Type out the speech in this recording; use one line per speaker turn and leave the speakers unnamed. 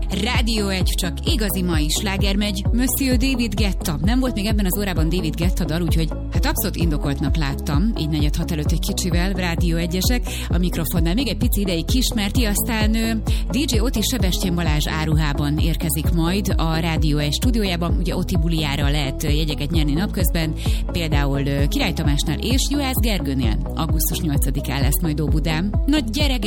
Rádió 1, csak igazi mai sláger megy. Monsieur David Guetta. Nem volt még ebben az órában David Guetta dal, úgyhogy hát abszolút indokoltnak láttam, így 4:06 előtt egy kicsivel, Rádió 1-esek, a mikrofonnál még egy pici ideig kismerti, aztán DJ Oti Sebestyén Balázs áruhában érkezik majd a Rádió 1 stúdiójában. Ugye Oti bulijára lehet jegyeket nyerni napközben, például Király Tamásnál és Juhász Gergőnél. Augusztus 8-án lesz majd Óbudán. Na gyere,